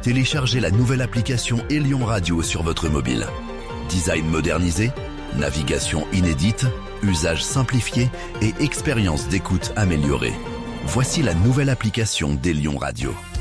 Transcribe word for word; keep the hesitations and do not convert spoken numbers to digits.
téléchargez la nouvelle application Elion Radio sur votre mobile. Design modernisé, navigation inédite, usage simplifié et expérience d'écoute améliorée. Voici la nouvelle application d'Elion Radio.